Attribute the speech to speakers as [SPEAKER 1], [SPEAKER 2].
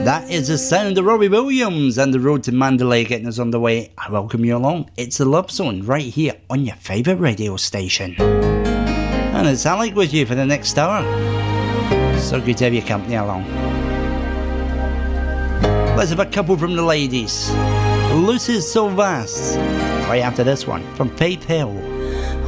[SPEAKER 1] That is the sound of Robbie Williams and the Road to Mandalay getting us underway. I welcome you along. It's the Love Zone right here on your favourite radio station. And it's Alec with you for the next hour. So good to have your company along. Let's have a couple from the ladies. Lucy Silvas, right after this one from Faith Hill.